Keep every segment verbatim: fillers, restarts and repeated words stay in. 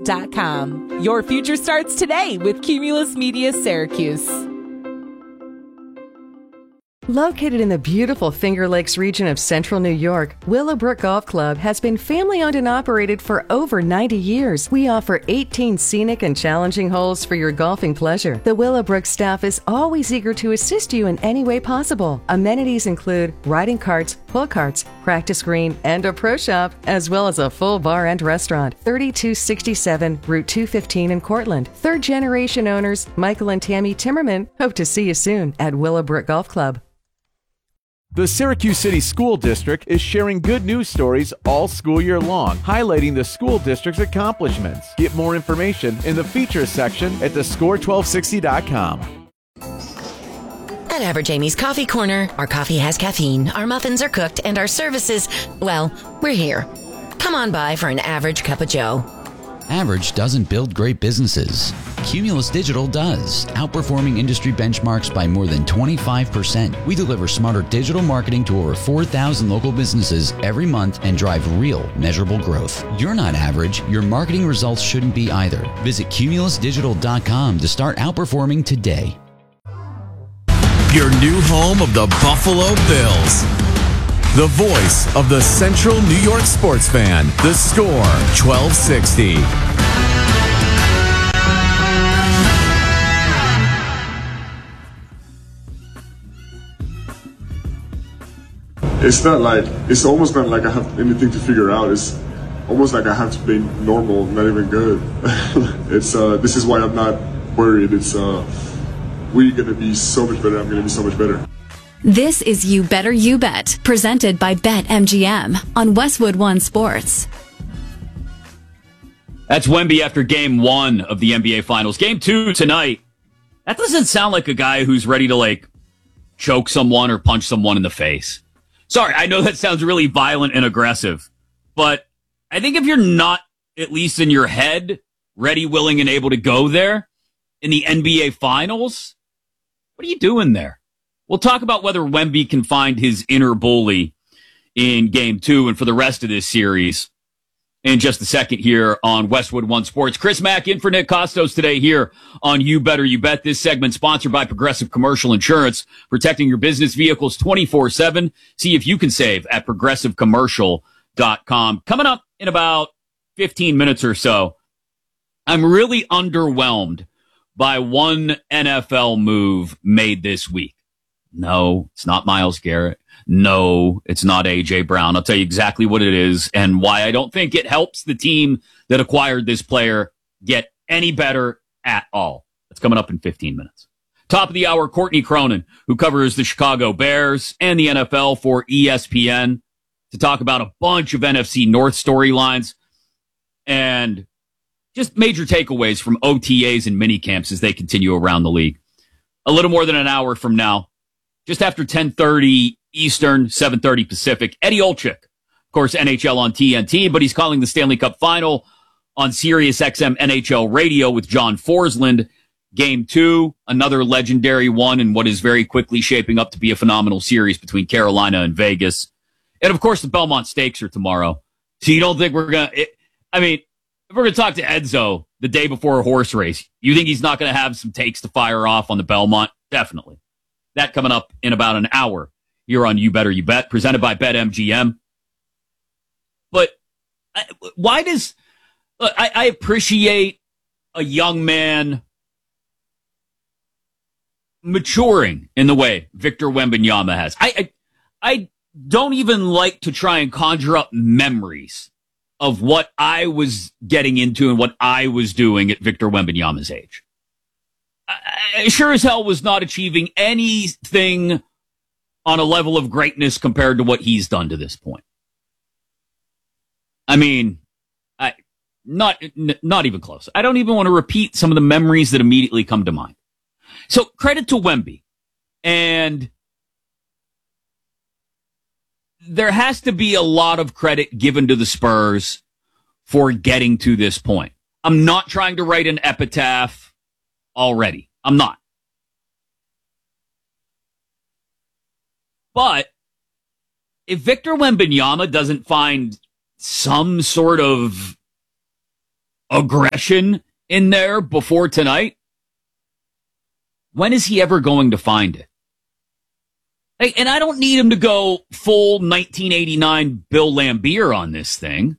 dot com. Your future starts today with Cumulus Media Syracuse. Located in the beautiful Finger Lakes region of central New York, Willowbrook Golf Club has been family-owned and operated for over ninety years. We offer eighteen scenic and challenging holes for your golfing pleasure. The Willowbrook staff is always eager to assist you in any way possible. Amenities include riding carts, pull carts, practice green, and a pro shop, as well as a full bar and restaurant. thirty-two sixty-seven Route two fifteen in Cortland. Third-generation owners Michael and Tammy Timmerman hope to see you soon at Willowbrook Golf Club. The Syracuse City School District is sharing good news stories all school year long, highlighting the school district's accomplishments. Get more information in the features section at the score twelve sixty dot com. At Average Amy's Coffee Corner, our coffee has caffeine, our muffins are cooked, and our services, well, we're here. Come on by for an average cup of joe. Average doesn't build great businesses. Cumulus Digital does, outperforming industry benchmarks by more than twenty-five percent. We deliver smarter digital marketing to over four thousand local businesses every month and drive real, measurable growth. You're not average. Your marketing results shouldn't be either. Visit cumulus digital dot com to start outperforming today. Your new home of the Buffalo Bills. The voice of the Central New York sports fan. The Score twelve sixty. It's not like, it's almost not like I have anything to figure out. It's almost like I have to play normal, not even good. It's uh, this is why I'm not worried. It's uh, we're gonna be so much better. I'm gonna be so much better. This is You Better You Bet, presented by BetMGM on Westwood One Sports. That's Wemby after game one of the N B A Finals. Game two tonight. That doesn't sound like a guy who's ready to, like, choke someone or punch someone in the face. Sorry, I know that sounds really violent and aggressive, but I think if you're not, at least in your head, ready, willing, and able to go there in the N B A Finals, what are you doing there? We'll talk about whether Wemby can find his inner bully in game two and for the rest of this series in just a second here on Westwood One Sports. Chris Mack in for Nick Costos today here on You Better You Bet. This segment sponsored by Progressive Commercial Insurance, protecting your business vehicles twenty-four seven. See if you can save at progressive commercial dot com. Coming up in about fifteen minutes or so, I'm really underwhelmed by one N F L move made this week. No, it's not Myles Garrett. No, it's not A J Brown. I'll tell you exactly what it is and why I don't think it helps the team that acquired this player get any better at all. That's coming up in fifteen minutes. Top of the hour, Courtney Cronin, who covers the Chicago Bears and the N F L for E S P N, to talk about a bunch of N F C North storylines and just major takeaways from O T As and mini camps as they continue around the league. A little more than an hour from now, just after ten thirty Eastern, seven thirty Pacific, Eddie Olczyk, of course, N H L on T N T, but he's calling the Stanley Cup Final on Sirius X M N H L Radio with John Forsland. Game two, another legendary one in what is very quickly shaping up to be a phenomenal series between Carolina and Vegas. And, of course, the Belmont Stakes are tomorrow. So you don't think we're going to... I mean, if we're going to talk to Edzo the day before a horse race, you think he's not going to have some takes to fire off on the Belmont? Definitely. That coming up in about an hour here on You Better You Bet, presented by BetMGM. But I, why does... Look, I, I appreciate a young man maturing in the way Victor Wembanyama has. I, I I don't even like to try and conjure up memories of what I was getting into and what I was doing at Victor Wembanyama's age. I, I sure as hell was not achieving anything on a level of greatness compared to what he's done to this point. I mean, I not n- not even close. I don't even want to repeat some of the memories that immediately come to mind. So credit to Wemby. And there has to be a lot of credit given to the Spurs for getting to this point. I'm not trying to write an epitaph already. I'm not. But if Victor Wembanyama doesn't find some sort of aggression in there before tonight, when is he ever going to find it? Like, and I don't need him to go full nineteen eighty-nine Bill Laimbeer on this thing.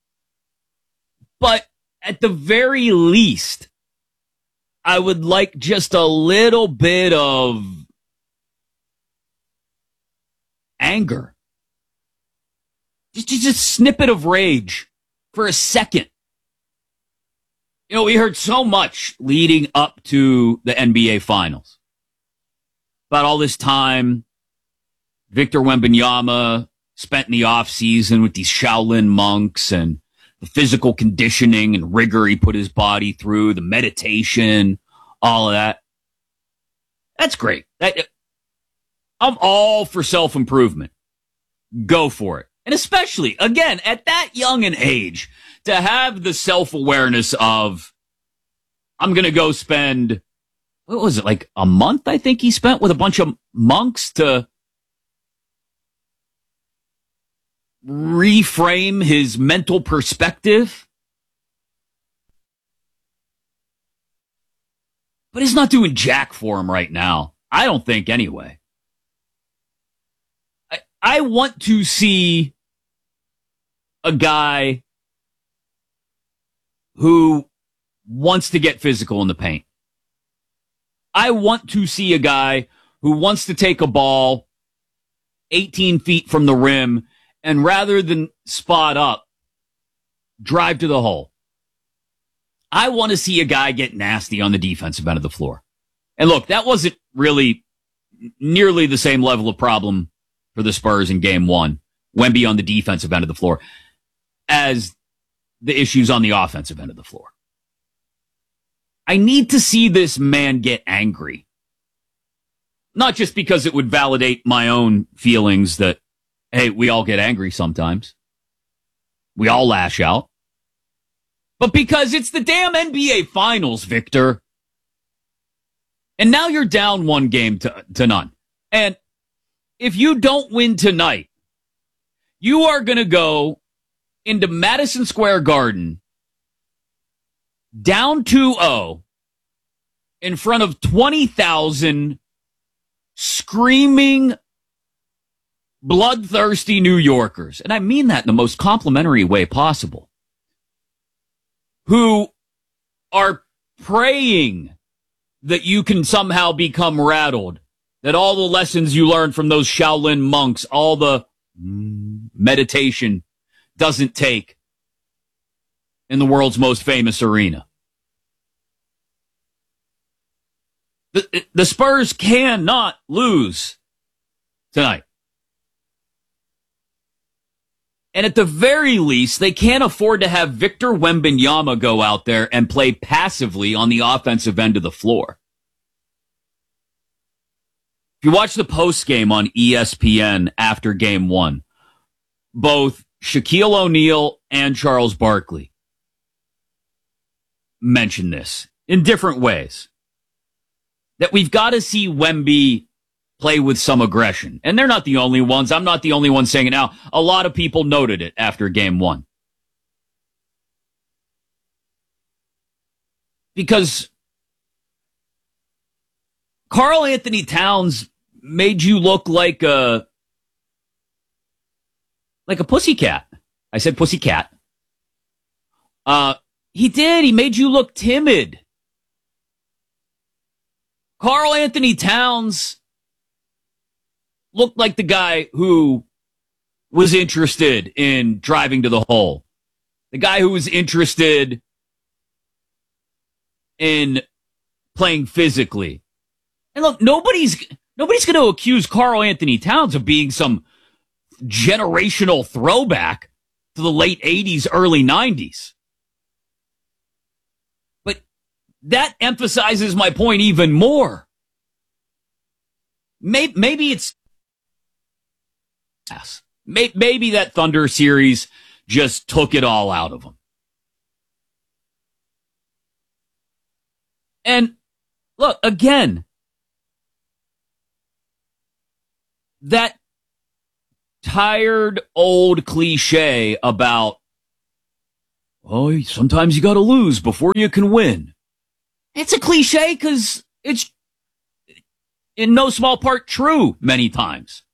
But at the very least, I would like just a little bit of anger. Just, just a snippet of rage for a second. You know, we heard so much leading up to the N B A Finals about all this time Victor Wembanyama spent in the offseason with these Shaolin monks and the physical conditioning and rigor he put his body through, the meditation, all of that. That's great. That, I'm all for self-improvement. Go for it. And especially, again, at that young an age, to have the self-awareness of, I'm going to go spend, what was it, like a month, I think he spent with a bunch of monks to reframe his mental perspective. But he's not doing jack for him right now. I don't think, anyway. I, I want to see a guy who wants to get physical in the paint. I want to see a guy who wants to take a ball eighteen feet from the rim and rather than spot up, drive to the hole. I want to see a guy get nasty on the defensive end of the floor. And look, that wasn't really nearly the same level of problem for the Spurs in game one, Wemby on the defensive end of the floor, as the issues on the offensive end of the floor. I need to see this man get angry. Not just because it would validate my own feelings that, hey, we all get angry sometimes. We all lash out. But because it's the damn N B A Finals, Victor. And now you're down one game to, to none. And if you don't win tonight, you are going to go into Madison Square Garden down two oh in front of twenty thousand screaming, bloodthirsty New Yorkers. And I mean that in the most complimentary way possible. Who are praying that you can somehow become rattled, that all the lessons you learned from those Shaolin monks, all the meditation doesn't take in the world's most famous arena. The, the Spurs cannot lose tonight. And at the very least, they can't afford to have Victor Wembanyama go out there and play passively on the offensive end of the floor. If you watch the post game on E S P N after game one, both Shaquille O'Neal and Charles Barkley mentioned this in different ways. That we've got to see Wemby play with some aggression. And they're not the only ones. I'm not the only one saying it now. A lot of people noted it after game one. Because Karl Anthony Towns made you look like a, like a pussycat. I said pussycat. Uh, he did. He made you look timid. Karl Anthony Towns looked like the guy who was interested in driving to the hole. The guy who was interested in playing physically. And look, nobody's nobody's going to accuse Karl Anthony Towns of being some generational throwback to the late eighties, early nineties. But that emphasizes my point even more. Maybe, maybe it's maybe that Thunder series just took it all out of him. And look, again, that tired old cliche about oh, sometimes you got to lose before you can win. It's a cliche because it's in no small part true many times.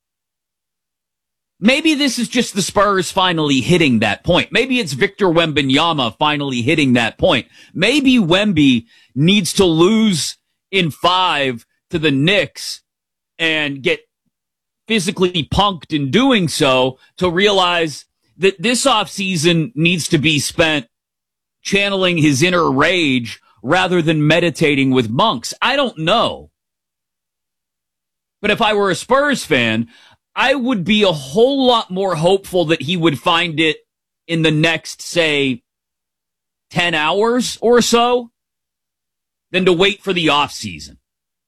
Maybe this is just the Spurs finally hitting that point. Maybe it's Victor Wembanyama finally hitting that point. Maybe Wemby needs to lose in five to the Knicks and get physically punked in doing so to realize that this offseason needs to be spent channeling his inner rage rather than meditating with monks. I don't know. But if I were a Spurs fan, I would be a whole lot more hopeful that he would find it in the next, say, ten hours or so than to wait for the offseason.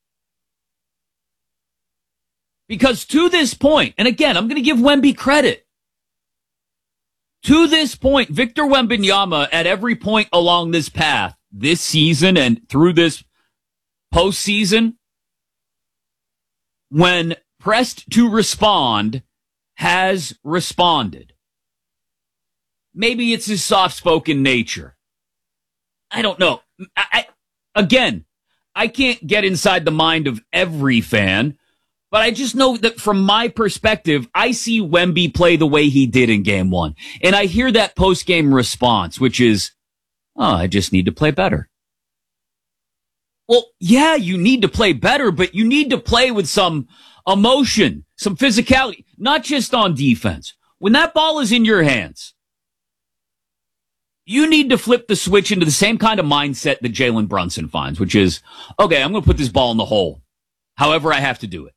Because to this point, and again, I'm going to give Wemby credit. To this point, Victor Wembanyama, at every point along this path, this season and through this postseason, when pressed to respond, has responded. Maybe it's his soft-spoken nature. I don't know. I, I, again, I can't get inside the mind of every fan, but I just know that from my perspective, I see Wemby play the way he did in game one. And I hear that post-game response, which is, oh, I just need to play better. Well, yeah, you need to play better, but you need to play with some emotion, some physicality, not just on defense. When that ball is in your hands, you need to flip the switch into the same kind of mindset that Jalen Brunson finds, which is, okay, I'm going to put this ball in the hole, however I have to do it.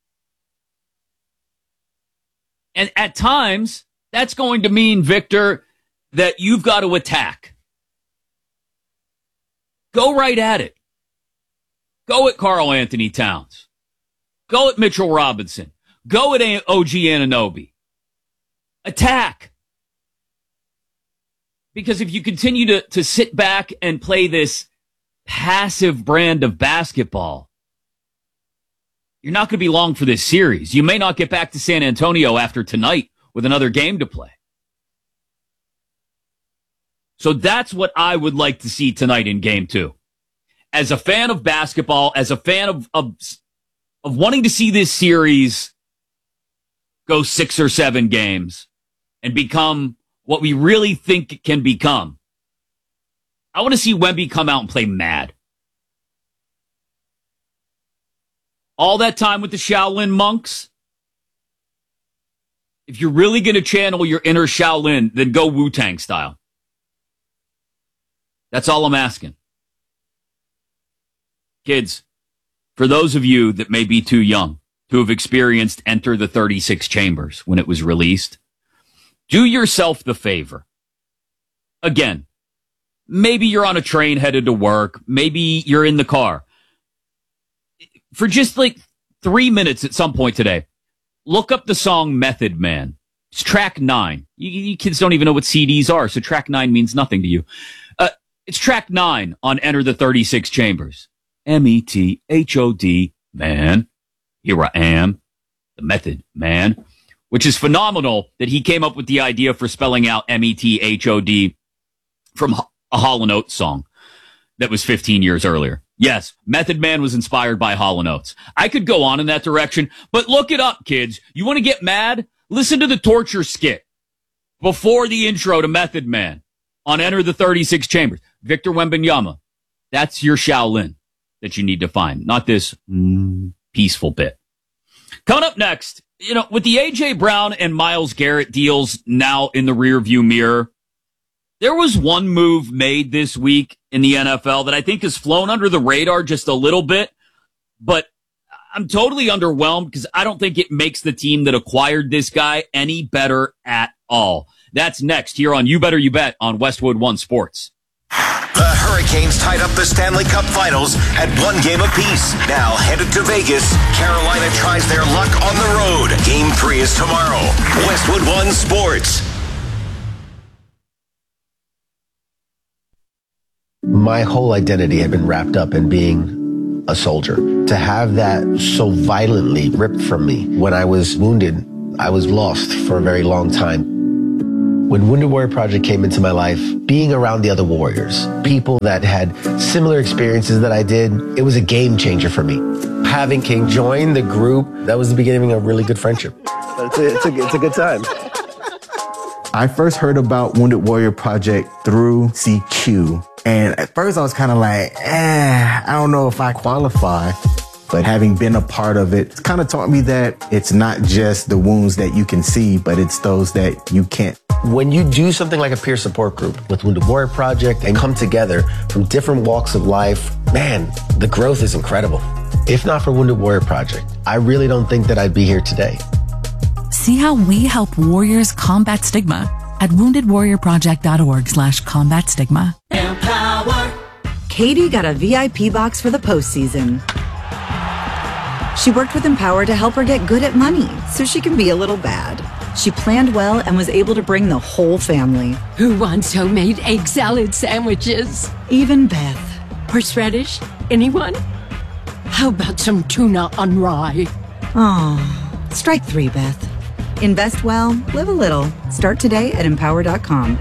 And at times, that's going to mean, Victor, that you've got to attack. Go right at it. Go at Karl Anthony Towns. Go at Mitchell Robinson. Go at O G Anunoby. Attack. Because if you continue to, to sit back and play this passive brand of basketball, you're not going to be long for this series. You may not get back to San Antonio after tonight with another game to play. So that's what I would like to see tonight in game two. As a fan of basketball, as a fan of, of, of wanting to see this series go six or seven games and become what we really think it can become, I want to see Wemby come out and play mad. All that time with the Shaolin monks, if you're really going to channel your inner Shaolin, then go Wu-Tang style. That's all I'm asking. Kids, for those of you that may be too young to have experienced Enter the thirty-six Chambers when it was released, do yourself the favor. Again, maybe you're on a train headed to work. Maybe you're in the car. For just like three minutes at some point today, look up the song Method Man. It's track nine. You, you kids don't even know what C Ds are, so track nine means nothing to you. Uh, it's track nine on Enter the thirty-six Chambers. M E T H O D, man. Here I am. The Method Man. Which is phenomenal that he came up with the idea for spelling out M E T H O D from a Hall and Oates song that was fifteen years earlier. Yes, Method Man was inspired by Hall and Oates. I could go on in that direction, but look it up, kids. You want to get mad? Listen to the torture skit before the intro to Method Man on Enter the thirty-six Chambers. Victor Wembanyama. That's your Shaolin that you need to find, not this mm, peaceful bit. Coming up next, you know, with the A J Brown and Myles Garrett deals now in the rearview mirror, there was one move made this week in the N F L that I think has flown under the radar just a little bit, but I'm totally underwhelmed because I don't think it makes the team that acquired this guy any better at all. That's next here on You Better You Bet on Westwood One Sports. The Hurricanes tied up the Stanley Cup Finals at one game apiece. Now headed to Vegas, Carolina tries their luck on the road. Game three is tomorrow. Westwood One Sports. My whole identity had been wrapped up in being a soldier. To have that so violently ripped from me when I was wounded, I was lost for a very long time. When Wounded Warrior Project came into my life, being around the other warriors, people that had similar experiences that I did, it was a game changer for me. Having King join the group, that was the beginning of a really good friendship. It's a, it's a, it's a good time. I first heard about Wounded Warrior Project through C Q. And at first I was kind of like, eh, I don't know if I qualify. But having been a part of it, it's kind of taught me that it's not just the wounds that you can see, but it's those that you can't. When you do something like a peer support group with Wounded Warrior Project and come together from different walks of life, man, the growth is incredible. If not for Wounded Warrior Project, I really don't think that I'd be here today. See how we help warriors combat stigma at wounded warrior project dot org slash combat stigma. Empower. Katie got a V I P box for the postseason. She worked with Empower to help her get good at money so she can be a little bad. She planned well and was able to bring the whole family. Who wants homemade egg salad sandwiches? Even Beth. Horseradish? Anyone? How about some tuna on rye? Oh, strike three, Beth. Invest well, live a little. Start today at empower dot com.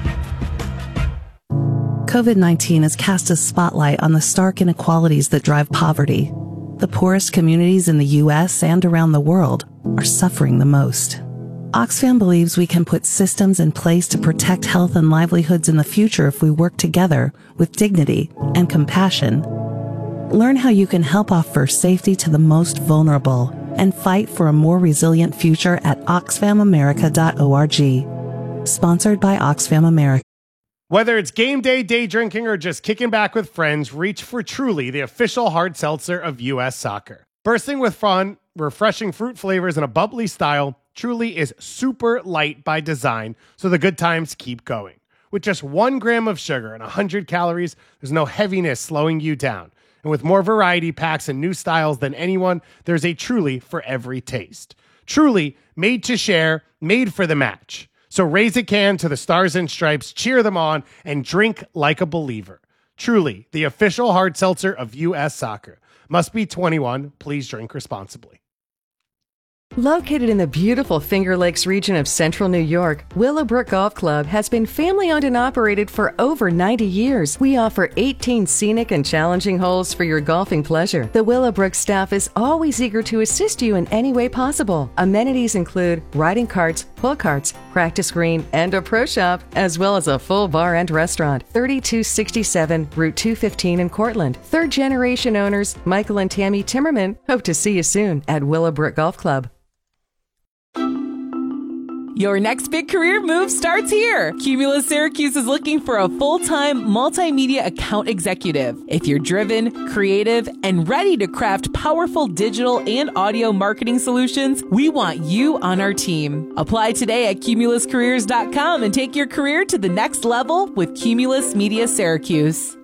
COVID nineteen has cast a spotlight on the stark inequalities that drive poverty. The poorest communities in the U S and around the world are suffering the most. Oxfam believes we can put systems in place to protect health and livelihoods in the future if we work together with dignity and compassion. Learn how you can help offer safety to the most vulnerable and fight for a more resilient future at oxfam america dot org. Sponsored by Oxfam America. Whether it's game day, day drinking, or just kicking back with friends, reach for Truly, the official hard seltzer of U S Soccer. Bursting with fun, refreshing fruit flavors, and a bubbly style, Truly is super light by design, so the good times keep going. With just one gram of sugar and one hundred calories, there's no heaviness slowing you down. And with more variety packs and new styles than anyone, there's a Truly for every taste. Truly, made to share, made for the match. So raise a can to the Stars and Stripes, cheer them on, and drink like a believer. Truly, the official hard seltzer of U S Soccer. Must be twenty-one. Please drink responsibly. Located in the beautiful Finger Lakes region of central New York, Willowbrook Golf Club has been family-owned and operated for over ninety years. We offer eighteen scenic and challenging holes for your golfing pleasure. The Willowbrook staff is always eager to assist you in any way possible. Amenities include riding carts, pull carts, practice green, and a pro shop, as well as a full bar and restaurant. thirty-two sixty-seven Route two fifteen in Cortland. Third-generation owners Michael and Tammy Timmerman hope to see you soon at Willowbrook Golf Club. Your next big career move starts here. Cumulus Syracuse is looking for a full-time multimedia account executive. If you're driven, creative, and ready to craft powerful digital and audio marketing solutions, we want you on our team. Apply today at cumulus careers dot com and take your career to the next level with Cumulus Media Syracuse.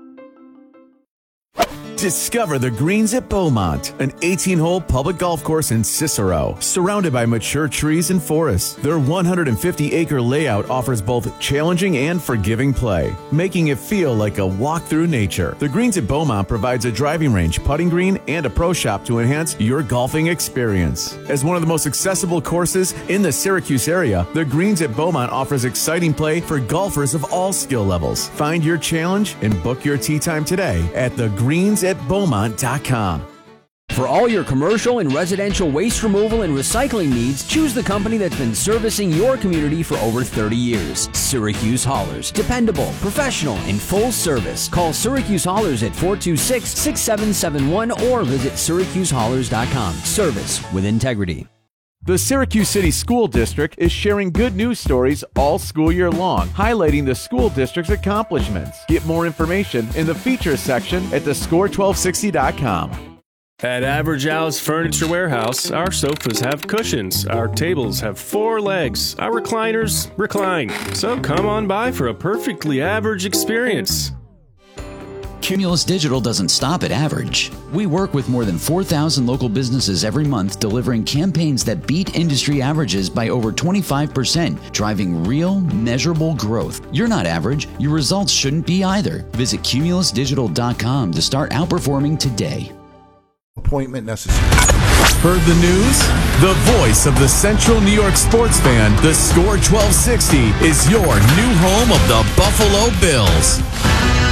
Discover the Greens at Beaumont, an eighteen-hole public golf course in Cicero, surrounded by mature trees and forests. Their one hundred fifty acre layout offers both challenging and forgiving play, making it feel like a walk through nature. The Greens at Beaumont provides a driving range, putting green, and a pro shop to enhance your golfing experience. As one of the most accessible courses in the Syracuse area, the Greens at Beaumont offers exciting play for golfers of all skill levels. Find your challenge and book your tee time today at the greens at beaumont dot com. For all your commercial and residential waste removal and recycling needs, choose the company that's been servicing your community for over thirty years. Syracuse Haulers. Dependable, professional, and full service. Call Syracuse Haulers at four two six, six seven seven one or visit syracuse haulers dot com. Service with integrity. The Syracuse City School District is sharing good news stories all school year long, highlighting the school district's accomplishments. Get more information in the features section at the score twelve sixty dot com. At Average Al's Furniture Warehouse, our sofas have cushions, our tables have four legs, our recliners recline. So come on by for a perfectly average experience. Cumulus Digital doesn't stop at average. We work with more than four thousand local businesses every month, delivering campaigns that beat industry averages by over twenty-five percent, driving real, measurable growth. You're not average. Your results shouldn't be either. Visit cumulus digital dot com to start outperforming today. appointment necessary. Heard the news? The voice of the Central New York sports fan, the Score twelve sixty, is your new home of the Buffalo Bills.